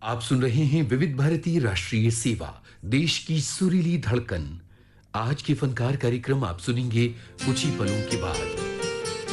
आप सुन रहे हैं विविध भारती राष्ट्रीय सेवा, देश की सुरीली धड़कन। आज के फनकार कार्यक्रम आप सुनेंगे कुछ ही पलों के बाद।